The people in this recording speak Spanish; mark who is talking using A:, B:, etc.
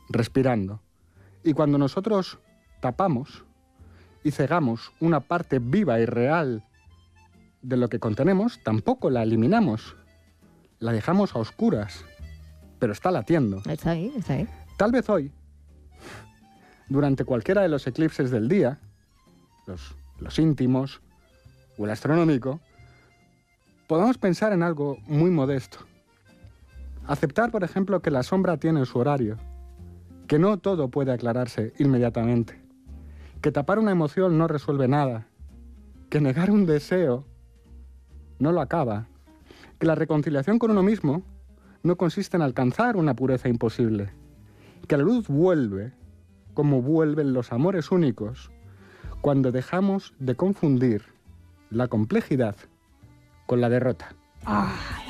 A: respirando. Y cuando nosotros tapamos y cegamos una parte viva y real de lo que contenemos, tampoco la eliminamos. La dejamos a oscuras, pero está latiendo.
B: Está ahí, está ahí.
A: Tal vez hoy, durante cualquiera de los eclipses del día, los íntimos o el astronómico, podamos pensar en algo muy modesto. Aceptar, por ejemplo, que la sombra tiene su horario, que no todo puede aclararse inmediatamente, que tapar una emoción no resuelve nada, que negar un deseo no lo acaba, que la reconciliación con uno mismo no consiste en alcanzar una pureza imposible, que la luz vuelve, como vuelven los amores únicos, cuando dejamos de confundir la complejidad con la derrota.